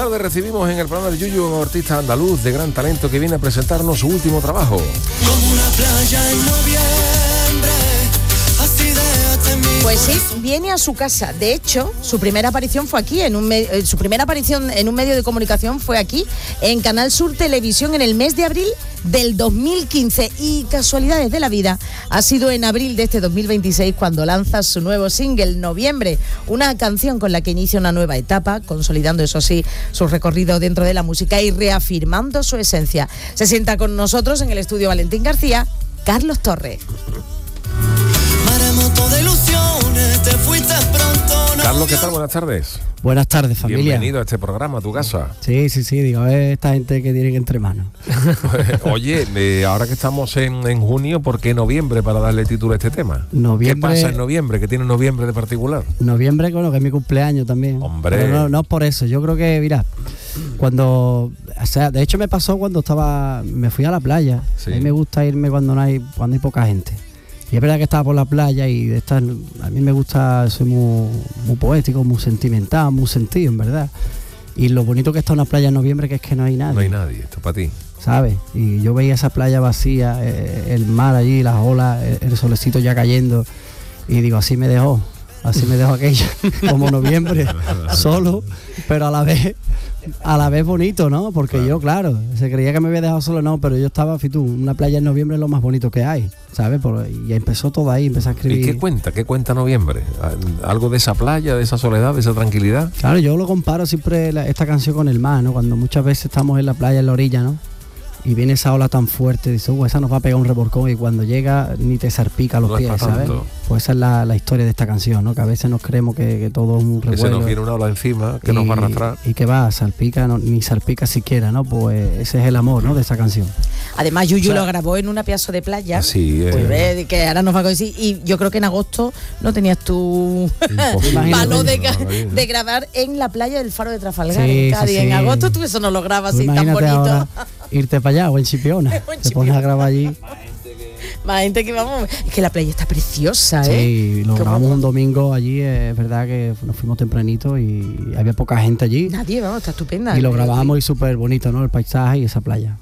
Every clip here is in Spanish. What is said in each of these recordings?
tarde recibimos en el programa de Yuyu a un artista andaluz de gran talento que viene a presentarnos su último trabajo. Como una playa en noviembre, así déjate en mi Pues sí, viene a su casa. De hecho, su primera aparición fue aquí, su primera aparición en un medio de comunicación fue aquí, en Canal Sur Televisión, en el mes de abril del 2015. Y casualidades de la vida, ha sido en abril de este 2026 cuando lanza su nuevo single, Noviembre, una canción con la que inicia una nueva etapa, consolidando, eso sí, su recorrido dentro de la música y reafirmando su esencia. Se sienta con nosotros en el estudio Valentín García, Carlos Torres. maremoto de ilusiones, te fuiste pronto. No Carlos, ¿qué tal? Buenas tardes. Buenas tardes, familia. Bienvenido a este programa, a tu casa. Sí, digo, esta gente que tienen entre manos. Oye, ahora que estamos en junio, ¿por qué noviembre para darle título a este tema? Noviembre. ¿Qué pasa en noviembre? ¿Qué tiene noviembre de particular? Noviembre, bueno, que es mi cumpleaños también. Hombre. Pero no es por eso, yo creo que, mira, cuando, o sea, de hecho me pasó cuando me fui a la playa. Sí. A mí me gusta irme cuando hay poca gente. Y es verdad que estaba por la playa y a mí me gusta, soy muy poético, muy sentimental, muy sentido, en verdad. Y lo bonito que está una playa en noviembre que es que no hay nadie. No hay nadie, esto es para ti. ¿Sabes? Y yo veía esa playa vacía, el mar allí, las olas, el solecito ya cayendo. Y digo, así me dejó aquella, como noviembre, solo, pero a la vez bonito, ¿no? Porque claro. Yo, claro, se creía que me había dejado solo, no, pero yo estaba, una playa en noviembre es lo más bonito que hay, ¿sabes? Y empezó todo ahí, empecé a escribir. ¿Y qué cuenta noviembre? ¿Algo de esa playa, de esa soledad, de esa tranquilidad? Claro, yo lo comparo siempre esta canción con el mar, ¿no? Cuando muchas veces estamos en la playa, en la orilla, ¿no? Y viene esa ola tan fuerte, dices, esa nos va a pegar un revolcón, y cuando llega ni te salpica los pies, ¿sabes? Pues esa es la historia de esta canción, ¿no? Que a veces nos creemos que todo es un revuelo. Que se nos viene una ola encima, que nos va a arrastrar. Y que va, salpica, ni salpica siquiera, ¿no? Pues ese es el amor, ¿no? De esa canción. Además, Yuyu lo grabó en una piazza de playa. Sí, pues, que ahora nos va a decir. Y yo creo que en agosto no tenías tu valor de grabar en la playa del Faro de Trafalgar, en Cádiz. Sí. En agosto tú eso no lo grabas así tan bonito. Ahora, irte para allá o en Chipiona. Te pones a grabar allí. Más gente que vamos. Es que la playa está preciosa, ¿eh? Sí, lo grabamos un domingo allí. Es verdad que nos fuimos tempranito y había poca gente allí. Nadie, vamos, está estupenda. Y lo grabamos y súper bonito, ¿no? El paisaje y esa playa.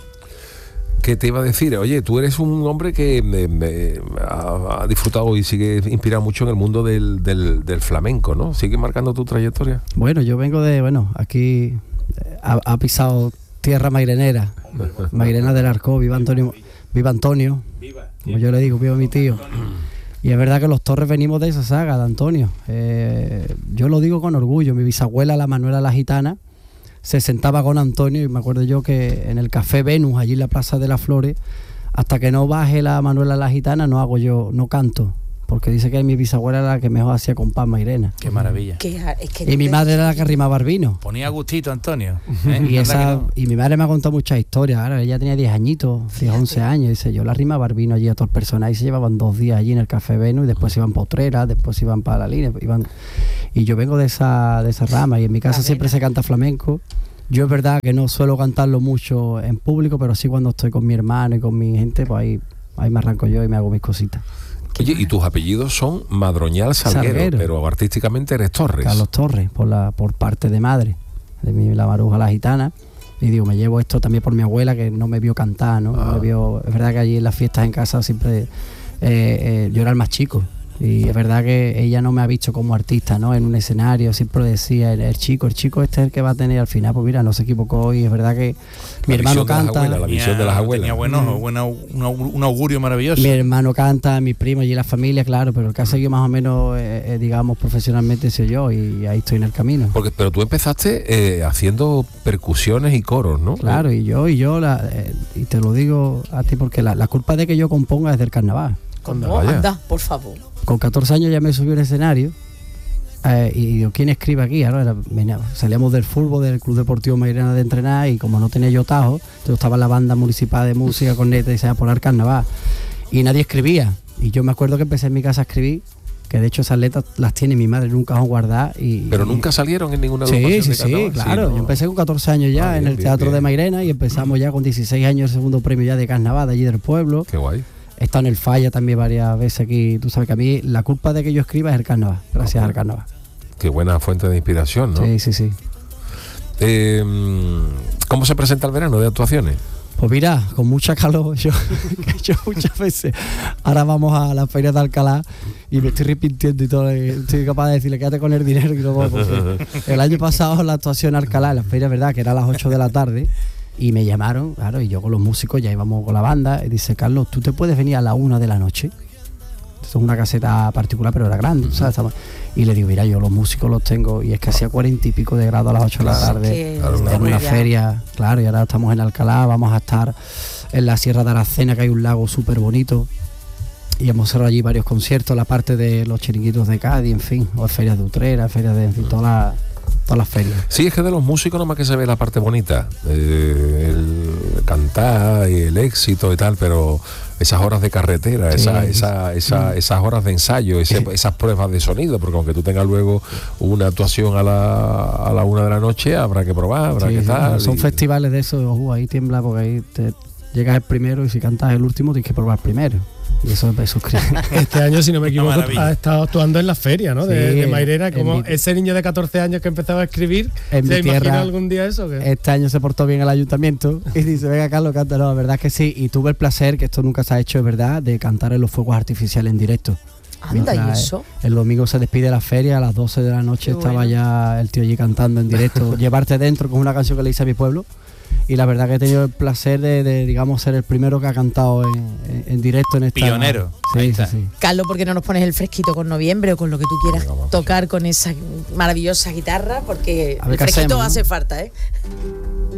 ¿Qué te iba a decir? Oye, tú eres un hombre que ha disfrutado y sigue inspirado mucho en el mundo del flamenco, ¿no? ¿Sigue marcando tu trayectoria? Bueno, yo vengo aquí ha pisado tierra mairenera, Mairena del Arco, viva Antonio, como yo le digo, viva mi tío. Y es verdad que los Torres venimos de esa saga de Antonio. Yo lo digo con orgullo, mi bisabuela, la Manuela la Gitana, se sentaba con Antonio y me acuerdo yo que en el Café Venus, allí en la Plaza de las Flores, hasta que no baje la Manuela la Gitana no canto. Porque dice que mi bisabuela era la que mejor hacía compás mairena. Qué maravilla. Y mi madre era la que rimaba vino. Ponía gustito, Antonio. Y mi madre me ha contado muchas historias. Ahora ella tenía 10 añitos, 11 años. Dice, yo la rimaba vino allí a todas personas. Y se llevaban 2 días allí en el Café Venus y después iban para Utrera, después iban para la línea. Y yo vengo de esa rama. Y en mi casa siempre se canta flamenco. Yo es verdad que no suelo cantarlo mucho en público, pero sí cuando estoy con mi hermano y con mi gente, pues ahí me arranco yo y me hago mis cositas. Oye, y tus apellidos son Madroñal Salguero, pero artísticamente eres Torres. Carlos Torres, por parte de madre, de la Maruja la Gitana. Y digo, me llevo esto también por mi abuela, que no me vio cantar, ¿no? Me vio, es verdad que allí en las fiestas en casa siempre yo era el más chico. Y es verdad que ella no me ha visto como artista, ¿no? En un escenario siempre decía, el chico este es el que va a tener al final. Pues mira, no se equivocó y es verdad que mi hermano canta. La visión de las abuelas. Tenía un augurio maravilloso. Mi hermano canta, mi primo y la familia, claro, pero el que ha seguido más o menos, digamos, profesionalmente soy yo y ahí estoy en el camino. Pero tú empezaste haciendo percusiones y coros, ¿no? Claro, y te lo digo a ti porque la culpa de que yo componga es del carnaval. ¿Cómo? Anda, por favor. Con 14 años ya me subí al escenario y digo, ¿quién escribe aquí? Ahora salíamos del fútbol del Club Deportivo Mairena de entrenar y como no tenía yo tajo, yo estaba en la banda municipal de música con neta y se iba a poner carnaval y nadie escribía. Y yo me acuerdo que empecé en mi casa a escribir, que de hecho esas letras las tiene mi madre en un cajón guardada. Pero nunca salieron en ninguna agrupación de carnaval. Sí, claro. Sí, ¿no? Yo empecé con 14 años ya en el Teatro de Mairena y empezamos ya con 16 años el segundo premio ya de carnaval de allí del pueblo. Qué guay. He estado en el Falla también varias veces aquí. Tú sabes que a mí la culpa de que yo escriba es el carnaval, gracias al carnaval. Qué buena fuente de inspiración, ¿no? Sí. ¿Cómo se presenta el verano de actuaciones? Pues mira, con mucha calor, yo muchas veces, ahora vamos a la feria de Alcalá y me estoy arrepintiendo y todo, estoy capaz de decirle quédate con el dinero y no voy, porque el año pasado la actuación en Alcalá, en la feria, verdad, que era a las 8 de la tarde, y me llamaron, claro, y yo con los músicos ya íbamos con la banda, y dice, Carlos, ¿tú te puedes venir a la 1 de la noche? Esto es una caseta particular, pero era grande, ¿sabes? Y le digo, mira, yo los músicos los tengo, y es que hacía 40 y pico de grados a las 8 de la tarde, en una feria, claro, y ahora estamos en Alcalá, vamos a estar en la Sierra de Aracena, que hay un lago súper bonito, y hemos cerrado allí varios conciertos, la parte de los chiringuitos de Cádiz, en fin, o ferias de Utrera, ferias de, en fin, todas las ferias. Sí, es que de los músicos nomás que se ve la parte bonita, el cantar y el éxito y tal, pero esas horas de carretera, Sí. esas horas de ensayo, esas pruebas de sonido, porque aunque tú tengas luego una actuación a la 1 de la noche, habrá que probar, habrá que tal. Son festivales de eso, ahí tiembla porque ahí llegas el primero y si cantas el último tienes que probar primero. Y eso es Este año, si no me equivoco, maravilla. has estado actuando en la feria, ¿no? De Sí, Mairena, como en mi- ese niño de 14 años que empezaba a escribir, En ¿se mi imagina tierra, algún día eso? ¿Qué? Este año se portó bien el ayuntamiento y dice, venga Carlos, canta. No, la verdad es que sí, y tuve el placer, que esto nunca se ha hecho, es verdad, de cantar en los fuegos artificiales en directo. Anda, ¿y Mientras eso? El domingo se despide la feria, a las 12 de la noche Qué estaba bueno. ya el tío allí cantando en directo, Llevarte Dentro, que es una canción que le hice a mi pueblo. Y la verdad que he tenido el placer de digamos, ser el primero que ha cantado en directo en esta... Pionero. Sí, Ahí sí, está. sí. Carlos, ¿por qué no nos pones el fresquito con noviembre o con lo que tú quieras Venga, vamos. tocar con esa maravillosa guitarra? Porque A ver el qué fresquito hacemos, ¿no? hace falta, ¿eh?